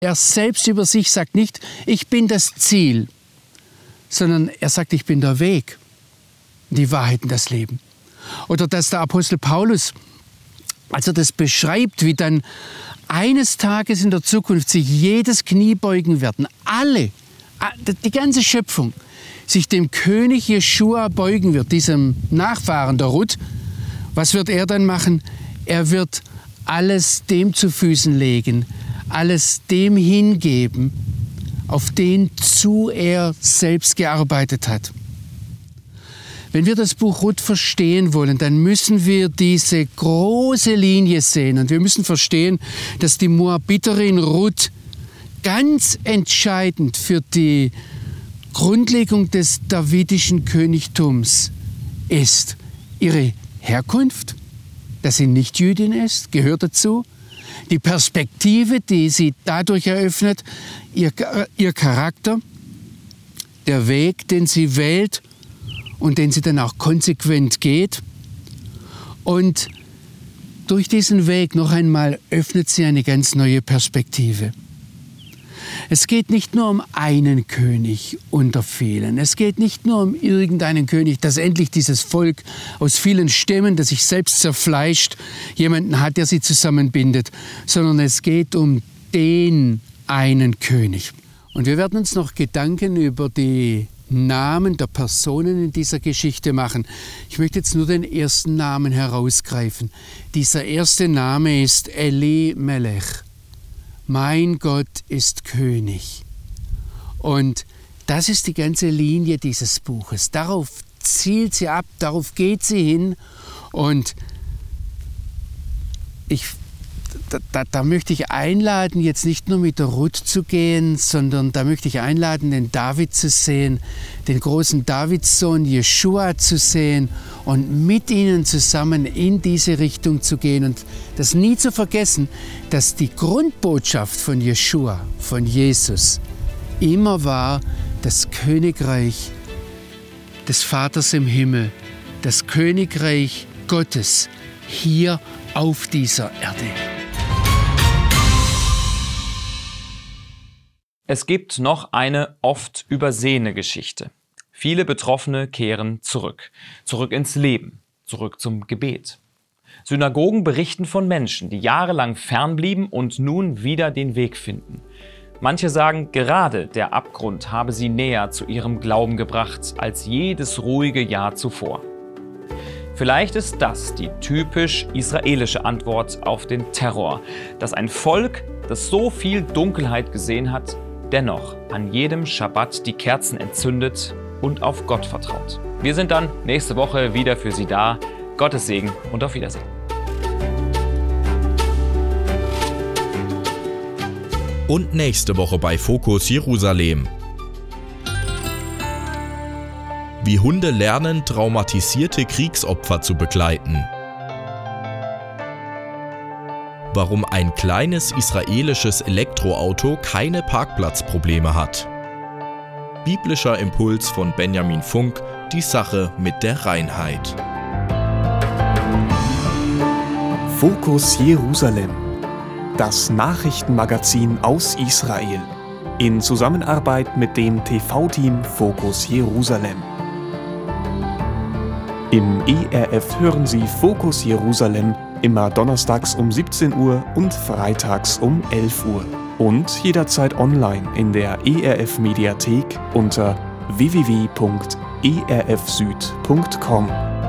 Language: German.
Er selbst über sich sagt nicht, ich bin das Ziel, sondern er sagt, ich bin der Weg, die Wahrheit und das Leben. Oder dass der Apostel Paulus, als er das beschreibt, wie dann eines Tages in der Zukunft sich jedes Knie beugen werden, alle, die ganze Schöpfung, sich dem König Jeschua beugen wird, diesem Nachfahren der Ruth. Was wird er dann machen? Er wird alles dem zu Füßen legen, alles dem hingeben, auf den zu er selbst gearbeitet hat. Wenn wir das Buch Ruth verstehen wollen, dann müssen wir diese große Linie sehen. Und wir müssen verstehen, dass die Moabiterin Ruth ganz entscheidend für die Grundlegung des davidischen Königtums ist. Ihre Herkunft, dass sie nicht Jüdin ist, gehört dazu. Die Perspektive, die sie dadurch eröffnet, ihr Charakter, der Weg, den sie wählt und den sie dann auch konsequent geht. Und durch diesen Weg noch einmal öffnet sie eine ganz neue Perspektive. Es geht nicht nur um einen König unter vielen. Es geht nicht nur um irgendeinen König, dass endlich dieses Volk aus vielen Stämmen, das sich selbst zerfleischt, jemanden hat, der sie zusammenbindet, sondern es geht um den einen König. Und wir werden uns noch Gedanken über die Namen der Personen in dieser Geschichte machen. Ich möchte jetzt nur den ersten Namen herausgreifen. Dieser erste Name ist Elimelech. Mein Gott ist König. Und das ist die ganze Linie dieses Buches. Darauf zielt sie ab, darauf geht sie hin. Und da möchte ich einladen, jetzt nicht nur mit der Ruth zu gehen, sondern da möchte ich einladen, den David zu sehen, den großen Davidssohn Jeschua zu sehen und mit ihnen zusammen in diese Richtung zu gehen und das nie zu vergessen, dass die Grundbotschaft von Jeschua, von Jesus, immer war das Königreich des Vaters im Himmel, das Königreich Gottes hier auf dieser Erde. Es gibt noch eine oft übersehene Geschichte. Viele Betroffene kehren zurück ins Leben, zurück zum Gebet. Synagogen berichten von Menschen, die jahrelang fernblieben und nun wieder den Weg finden. Manche sagen, gerade der Abgrund habe sie näher zu ihrem Glauben gebracht als jedes ruhige Jahr zuvor. Vielleicht ist das die typisch israelische Antwort auf den Terror, dass ein Volk, das so viel Dunkelheit gesehen hat, dennoch an jedem Schabbat die Kerzen entzündet und auf Gott vertraut. Wir sind dann nächste Woche wieder für Sie da. Gottes Segen und auf Wiedersehen. Und nächste Woche bei Fokus Jerusalem. Wie Hunde lernen, traumatisierte Kriegsopfer zu begleiten. Warum ein kleines israelisches Elektroauto keine Parkplatzprobleme hat. Biblischer Impuls von Benjamin Funk, die Sache mit der Reinheit. Fokus Jerusalem, das Nachrichtenmagazin aus Israel, in Zusammenarbeit mit dem TV-Team Fokus Jerusalem. Im ERF hören Sie Fokus Jerusalem immer donnerstags um 17 Uhr und freitags um 11 Uhr. Und jederzeit online in der ERF-Mediathek unter www.erfsüd.com.